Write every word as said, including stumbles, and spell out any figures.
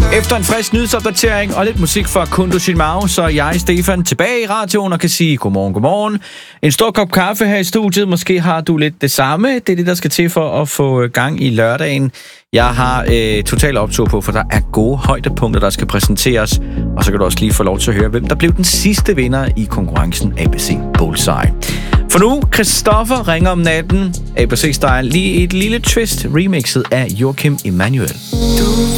Efter en frisk nyhedsopdatering og lidt musik fra Kundo Shimao, så er jeg, Stefan, tilbage i radioen og kan sige godmorgen, godmorgen. En stor kop kaffe her i studiet. Måske har du lidt det samme. Det er det, der skal til for at få gang i lørdagen. Jeg har øh, total optur på, for der er gode højdepunkter, der skal præsenteres. Og så kan du også lige få lov til at høre, hvem der blev den sidste vinder i konkurrencen A B C Bullseye. For nu, Christoffer ringer om natten. A B C Style, lige et lille twist remixet af Joachim Emanuel. Du